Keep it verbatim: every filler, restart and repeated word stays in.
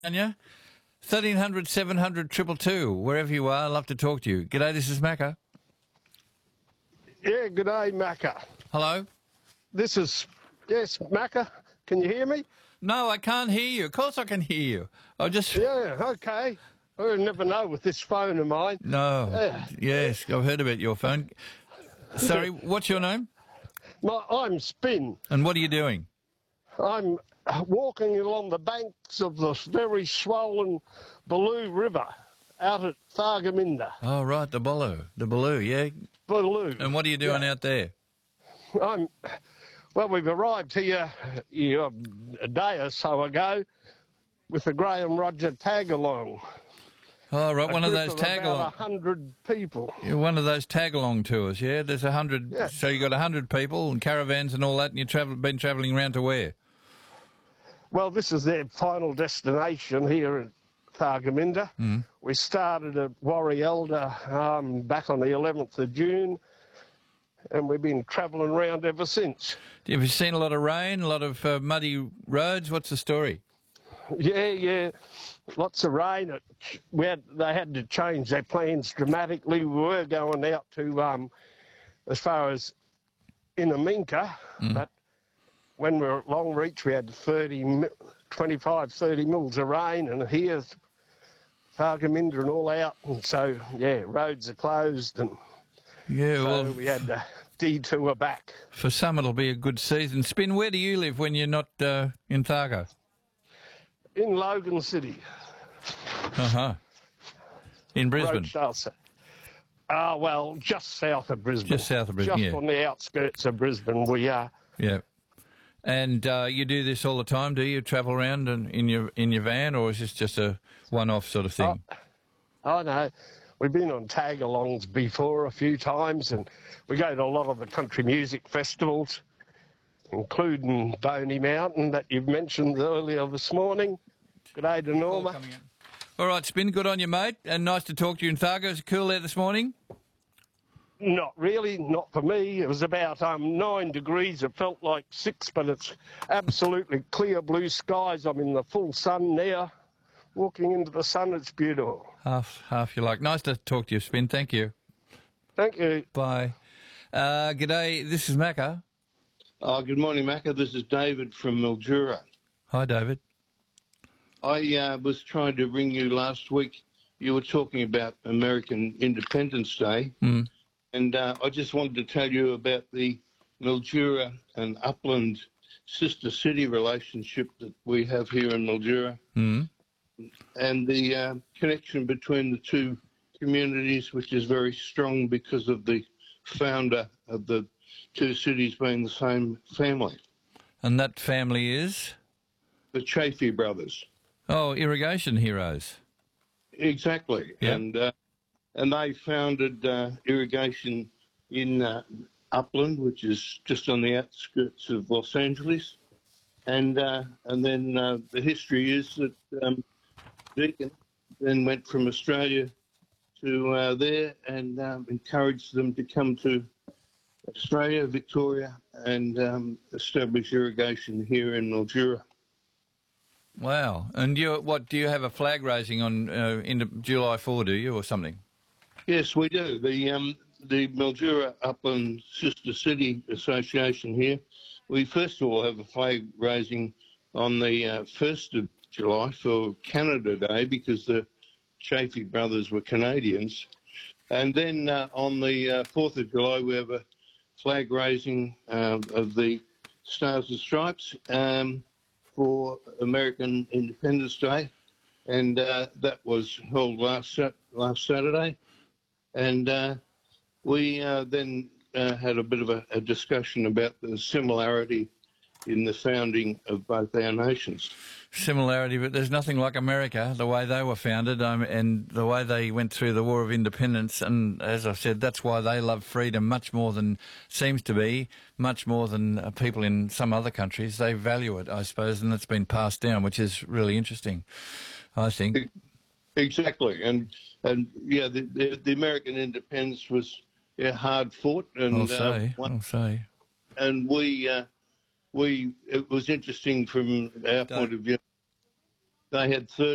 Tanya, thirteen hundred, seven hundred, triple two, wherever you are, I'd love to talk to you. G'day, this is Macca. Yeah, good day, Macca. Hello? This is, yes, Macca. Can you hear me? No, I can't hear you. Of course I can hear you. I just... Yeah, okay. I never know with this phone of mine. No. Yeah. Yes, I've heard about your phone. Sorry, what's your name? My, I'm Spin. And what are you doing? I'm walking along the banks of the very swollen Baloo River out at Thargomindah. Oh, right, the Baloo. The Baloo, yeah. Baloo. And what are you doing yeah. out there? I'm, well, we've arrived here you know, a day or so ago with the Graham Roger tag-along. Oh, right, a one of those of tag-along. about a hundred people. Yeah, one of those tag-along tours, yeah? There's a hundred, yeah. So you got a hundred people and caravans and all that, and you've travel, been travelling around to where? Well, this is their final destination here at Thargomindah. Mm. We started at Warrielda um, back on the eleventh of June, and we've been travelling around ever since. Have you seen a lot of rain, a lot of uh, muddy roads? What's the story? Yeah, yeah, lots of rain. It, we had, they had to change their plans dramatically. We were going out to um, as far as Inaminka, mm. but when we were at Longreach, we had thirty, twenty-five, thirty mils of rain, and here's Thargomindah and all out. And so, yeah, roads are closed, and yeah, so well, we had to detour back. For some, it'll be a good season. Spin, where do you live when you're not uh, in Thargo? In Logan City. Uh-huh. In Brisbane? Ah, uh, well, just south of Brisbane. Just south of Brisbane, Just yeah. on the outskirts of Brisbane we are. Yeah. And uh, you do this all the time, do you? Travel around in, in your in your van, or is this just a one-off sort of thing? Oh, oh no. We've been on tag-alongs before a few times, and we go to a lot of the country music festivals, including Boney Mountain that you've mentioned earlier this morning. Good day to Norma. All right, Spin, good on you, mate, and nice to talk to you in Thargo. Is it cool there this morning? Not really, not for me. It was about um, nine degrees. It felt like six, but it's absolutely clear blue skies. I'm in the full sun now. Walking into the sun, it's beautiful. Half, half you like. Nice to talk to you, Spin. Thank you. Thank you. Bye. Uh, g'day, this is Macca. Oh, good morning, Macca. This is David from Mildura. Hi, David. I uh, was trying to ring you last week. You were talking about American Independence Day. Mm. And uh, I just wanted to tell you about the Mildura and Upland sister city relationship that we have here in Mildura. Mm. And the uh, connection between the two communities, which is very strong because of the founder of the two cities being the same family. And that family is? The Chaffee brothers. Oh, irrigation heroes. Exactly. Yep. And uh, and they founded uh, irrigation in uh, Upland, which is just on the outskirts of Los Angeles. And uh, and then uh, the history is that um, Deakin then went from Australia to uh, there and um, encouraged them to come to Australia, Victoria, and um, establish irrigation here in Mildura. Wow. And you, what, do you have a flag raising on uh, in July fourth, do you, or something? Yes, we do. The um, the Mildura Upland Sister City Association here, we first of all have a flag raising on the uh, first of July for Canada Day because the Chaffee brothers were Canadians. And then uh, on the uh, fourth of July, we have a flag raising uh, of the Stars and Stripes um, for American Independence Day. And uh, that was held last, last Saturday. And uh, we uh, then uh, had a bit of a, a discussion about the similarity in the founding of both our nations. Similarity, but there's nothing like America, the way they were founded um, and the way they went through the War of Independence. And as I said, that's why they love freedom much more than seems to be, much more than uh, people in some other countries. They value it, I suppose, and it's been passed down, which is really interesting, I think. Exactly. And, and yeah, the, the, the American independence was yeah, hard fought. And, I'll say, uh, I'll say. And we... Uh, We, it was interesting from our point of view. They had thirty